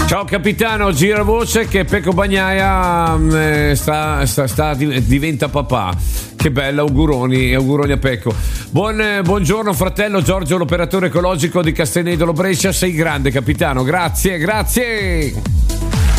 Ciao capitano, gira voce che Pecco Bagnaia diventa papà. Che bella, auguroni a Pecco. Buongiorno fratello Giorgio, l'operatore ecologico di Castenedolo Brescia, sei grande capitano, grazie.